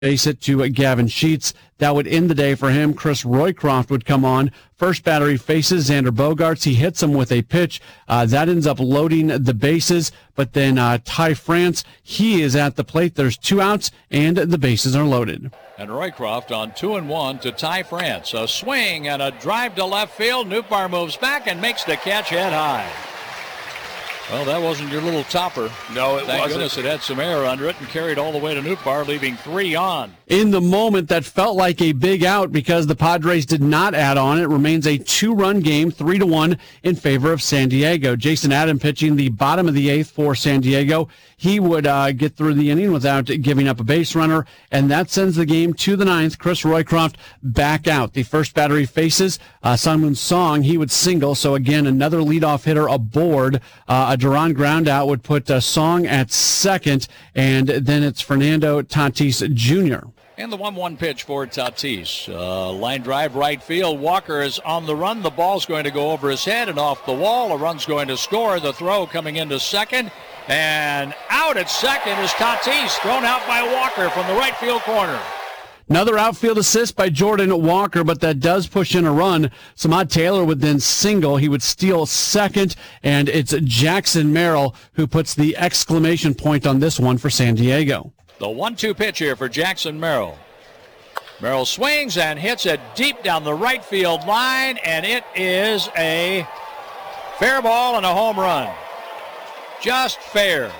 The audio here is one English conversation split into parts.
base hit to Gavin Sheets. That would end the day for him. Chris Roycroft would come on. First batter he faces Xander Bogaerts. He hits him with a pitch. That ends up loading the bases. But then Ty France, he is at the plate. There's 2 outs, and the bases are loaded. And Roycroft on 2-1 to Ty France. A swing and a drive to left field. Nootbaar moves back and makes the catch head high. Well, that wasn't your little topper. No, it wasn't. Thank goodness it had some air under it and carried all the way to Nootbaar, leaving 3 on. In the moment, that felt like a big out because the Padres did not add on. It remains a 2-run game, 3-1 in favor of San Diego. Jason Adam pitching the bottom of the 8th for San Diego. He would get through the inning without giving up a base runner, and that sends the game to the 9th. Chris Roycroft back out. The first batter he faces, Sun-Moon Song, he would single. So again, another leadoff hitter aboard. A Duran ground out would put Song at second, and then it's Fernando Tatis Jr. And the 1-1 pitch for Tatis. Line drive right field. Walker is on the run. The ball's going to go over his head and off the wall. A run's going to score. The throw coming into second. And out at second is Tatis, thrown out by Walker from the right field corner. Another outfield assist by Jordan Walker, but that does push in a run. Samad Taylor would then single. He would steal second, and it's Jackson Merrill who puts the exclamation point on this one for San Diego. The 1-2 pitch here for Jackson Merrill. Merrill swings and hits it deep down the right field line, and it is a fair ball and a home run. Just fair.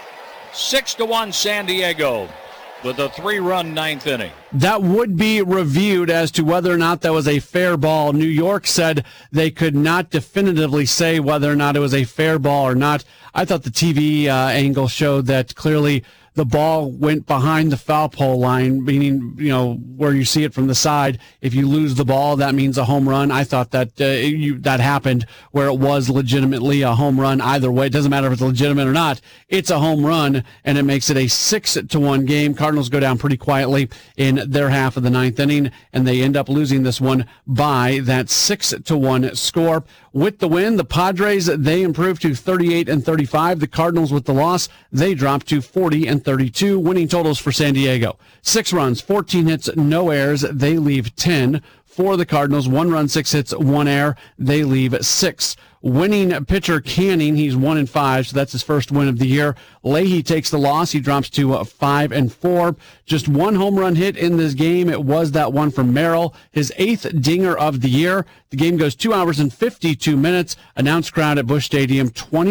6-1 San Diego with a 3-run 9th inning. That would be reviewed as to whether or not that was a fair ball. New York said they could not definitively say whether or not it was a fair ball or not. I thought the TV angle showed that clearly the ball went behind the foul pole line, meaning, where you see it from the side. If you lose the ball, that means a home run. I thought that that happened where it was legitimately a home run either way. It doesn't matter if it's legitimate or not. It's a home run, and it makes it a 6-1 game. Cardinals go down pretty quietly in their half of the 9th inning, and they end up losing this one by that 6-1 score. With the win, the Padres, they improved to 38-35. The Cardinals, with the loss, they dropped to 40-32. Winning totals for San Diego: 6 runs, 14 hits, no errors. They leave 10. For the Cardinals, 1 run, 6 hits, 1 error. They leave 6. Winning pitcher Canning, he's 1-5, so that's his first win of the year. Leahy takes the loss. He drops to 5-4. Just 1 home run hit in this game. It was that one from Merrill, his 8th dinger of the year. The game goes 2 hours and 52 minutes. Announced crowd at Busch Stadium,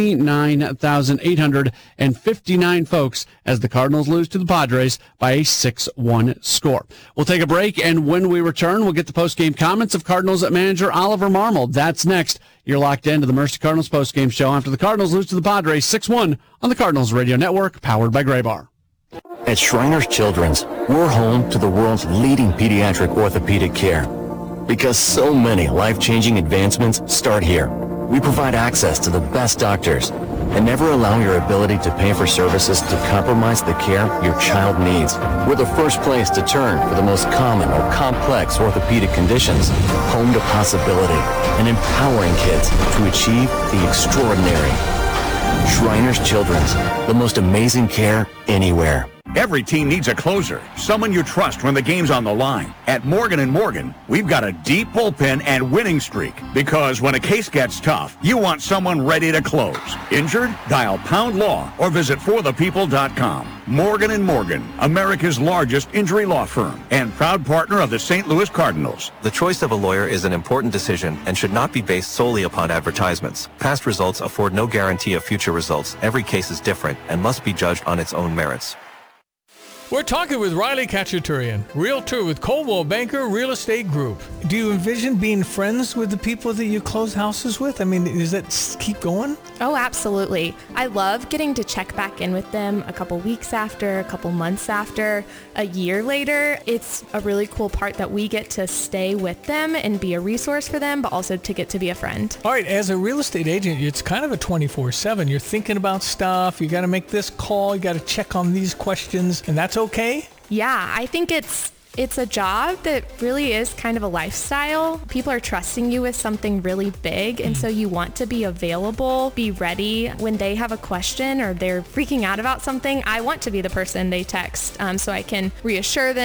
29,859 folks, as the Cardinals lose to the Padres by a 6-1 score. We'll take a break, and when we return, we'll get the post-game comments of Cardinals manager Oliver Marmol. That's next. You're locked into the Mercy Cardinals postgame show after the Cardinals lose to the Padres 6-1 on the Cardinals Radio Network, powered by Graybar. At Shriners Children's, we're home to the world's leading pediatric orthopedic care. Because so many life-changing advancements start here. We provide access to the best doctors and never allow your ability to pay for services to compromise the care your child needs. We're the first place to turn for the most common or complex orthopedic conditions. Home to possibility and empowering kids to achieve the extraordinary. Shriners Children's, the most amazing care anywhere. Every team needs a closer, someone you trust when the game's on the line. At Morgan & Morgan, we've got a deep bullpen and winning streak, because when a case gets tough, you want someone ready to close. Injured? Dial Pound Law or visit forthepeople.com. Morgan & Morgan, America's largest injury law firm and proud partner of the St. Louis Cardinals. The choice of a lawyer is an important decision and should not be based solely upon advertisements. Past results afford no guarantee of future results. Every case is different and must be judged on its own merits. We're talking with Riley Kachaturian, realtor with Coldwell Banker Real Estate Group. Do you envision being friends with the people that you close houses with? I mean, does that keep going? Oh, absolutely. I love getting to check back in with them a couple weeks after, a couple months after, a year later. It's a really cool part that we get to stay with them and be a resource for them, but also to get to be a friend. All right, as a real estate agent, it's kind of a 24/7. You're thinking about stuff. You got to make this call. You got to check on these questions, and that's okay? Yeah, I think it's It's a job that really is kind of a lifestyle. People are trusting you with something really big, and so you want to be available, be ready when they have a question or they're freaking out about something. I want to be the person they text so I can reassure them